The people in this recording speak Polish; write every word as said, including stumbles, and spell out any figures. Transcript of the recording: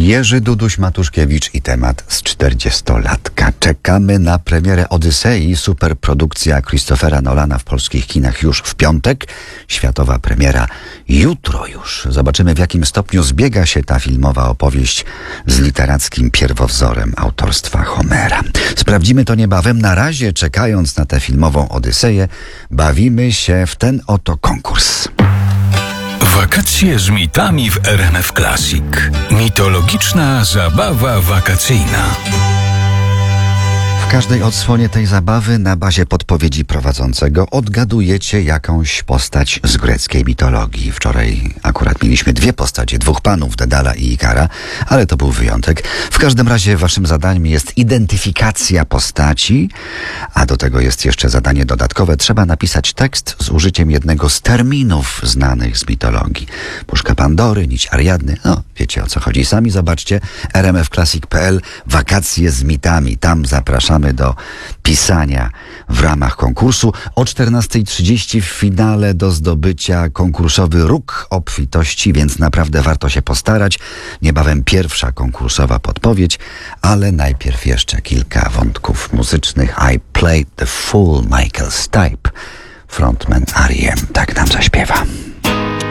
Jerzy Duduś-Matuszkiewicz i temat z czterdziestolatka. Czekamy na premierę Odysei, superprodukcja Christophera Nolana w polskich kinach już w piątek. Światowa premiera jutro już. Zobaczymy, w jakim stopniu zbiega się ta filmowa opowieść z literackim pierwowzorem autorstwa Homera. Sprawdzimy to niebawem. Na razie, czekając na tę filmową Odyseję, bawimy się w ten oto konkurs. Wakacje z mitami w R M F Classic. Mitologiczna zabawa wakacyjna. W każdej odsłonie tej zabawy na bazie podpowiedzi prowadzącego odgadujecie jakąś postać z greckiej mitologii. Wczoraj akurat mieliśmy dwie postacie, dwóch panów, Dedala i Ikara, ale to był wyjątek. W każdym razie waszym zadaniem jest identyfikacja postaci, a do tego jest jeszcze zadanie dodatkowe. Trzeba napisać tekst z użyciem jednego z terminów znanych z mitologii. Puszka Pandory, nić Ariadny, no wiecie, o co chodzi. Sami zobaczcie r m f classic kropka p l, wakacje z mitami. Tam zapraszamy do pisania w ramach konkursu. O czternastej trzydzieści w finale do zdobycia konkursowy róg obfitości, więc naprawdę warto się postarać. Niebawem pierwsza konkursowa podpowiedź, ale najpierw jeszcze kilka wątków muzycznych. I played the fool, Michael Stipe, frontman R E M, tak nam zaśpiewa.